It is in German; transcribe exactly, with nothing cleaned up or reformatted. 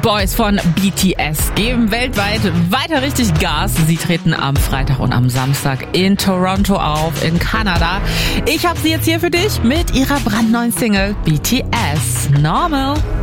Boys von B T S geben weltweit weiter richtig Gas. Sie treten am Freitag und am Samstag in Toronto auf, in Kanada. Ich habe sie jetzt hier für dich mit ihrer brandneuen Single B T S Normal.